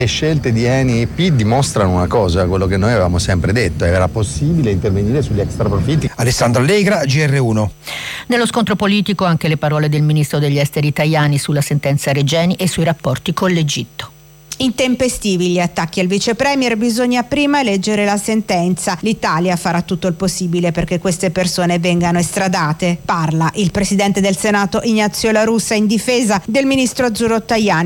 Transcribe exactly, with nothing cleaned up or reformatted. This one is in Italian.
Le scelte di Eni e P dimostrano una cosa, quello che noi avevamo sempre detto: era possibile intervenire sugli extraprofitti. Alessandro Allegra, G R uno. Nello scontro politico anche le parole del ministro degli esteri Tajani sulla sentenza Regeni e sui rapporti con l'Egitto. Intempestivi gli attacchi al vice premier, bisogna prima leggere la sentenza. L'Italia farà tutto il possibile perché queste persone vengano estradate. Parla il presidente del Senato Ignazio La Russa in difesa del ministro Azzurro Tajani.